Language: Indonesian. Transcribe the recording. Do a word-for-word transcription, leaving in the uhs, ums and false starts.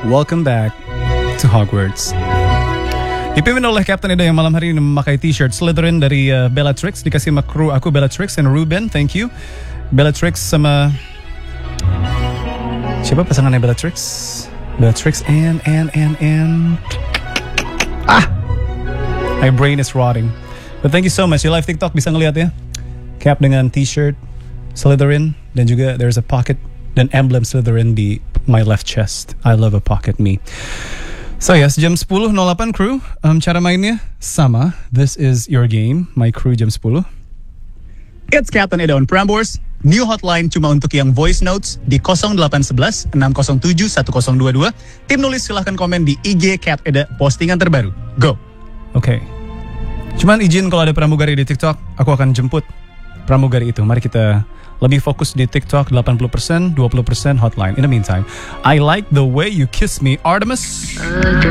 welcome back to Hogwarts. Dipimpin oleh Captain Eda yang malam hari ini memakai t-shirt Slytherin dari uh, Bellatrix. Dikasih sama kru aku Bellatrix and Ruben, thank you. Bellatrix sama... Siapa pasangannya Bellatrix? Bellatrix and, and, and, and... Ah! My brain is rotting. But thank you so much. Di live TikTok bisa ngeliat ya. Cap dengan t-shirt Slytherin. Dan juga there's a pocket dan emblem Slytherin di my left chest. I love a pocket me. So yes, jam sepuluh nol delapan crew. Um, cara mainnya sama. This is your game. My crew jam sepuluh. It's Captain Eda on Prambors. New hotline cuma untuk yang voice notes di nol delapan satu satu enam nol tujuh satu nol dua dua. Tim nulis silahkan komen di I G Cap Eda postingan terbaru. Go. Oke. Okay. Cuman izin kalau ada pramugari di TikTok, aku akan jemput pramugari itu. Mari kita lebih fokus di TikTok. Delapan puluh persen, dua puluh persen hotline. In the meantime, I like the way you kiss me, Artemis.